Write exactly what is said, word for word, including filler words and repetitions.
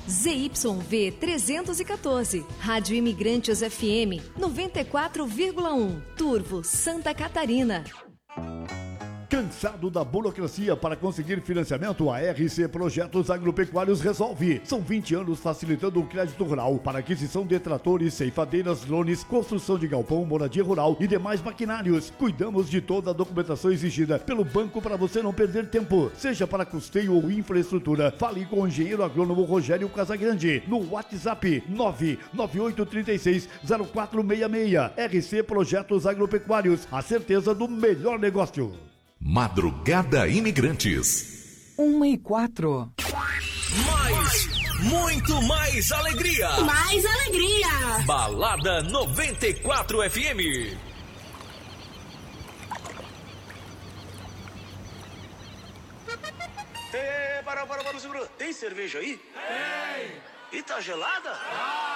Z Y V trezentos e quatorze, Rádio Imigrantes F M noventa e quatro vírgula um, Turvo, Santa Catarina. Cansado da burocracia para conseguir financiamento? A R C Projetos Agropecuários resolve. São vinte anos facilitando o crédito rural para aquisição de tratores, ceifadeiras, drones, construção de galpão, moradia rural e demais maquinários. Cuidamos de toda a documentação exigida pelo banco para você não perder tempo, seja para custeio ou infraestrutura. Fale com o engenheiro agrônomo Rogério Casagrande no WhatsApp nove nove oito três seis zero quatro seis seis. R C Projetos Agropecuários, a certeza do melhor negócio. Madrugada Imigrantes. Uma e quatro. Mais, muito mais alegria. Mais alegria. Balada noventa e quatro F M. Ei, para, para, para, segura. Tem cerveja aí? Tem. E tá gelada? Ah.